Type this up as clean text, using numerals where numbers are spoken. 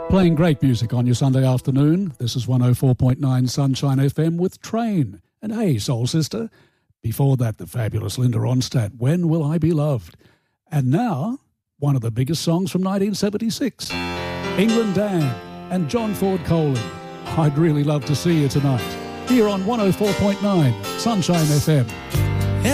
Playing great music on your Sunday afternoon. This is 104.9 Sunshine FM with Train and Hey Soul Sister. Before that, the fabulous Linda Ronstadt, When Will I Be Loved? And now, one of the biggest songs from 1976, England Dan and John Ford Coley. I'd really love to see you tonight, here on 104.9 Sunshine FM.